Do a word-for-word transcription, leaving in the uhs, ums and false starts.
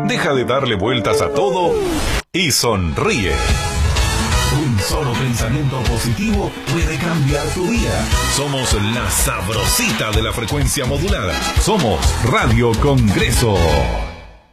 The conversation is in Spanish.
Deja de darle vueltas a todo y sonríe. Un solo pensamiento positivo puede cambiar tu día. Somos la sabrosita de la frecuencia modulada. Somos Radio Congreso.